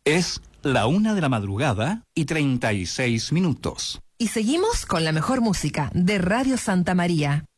Es la 1:36 a.m. Y seguimos con la mejor música de Radio Santa María.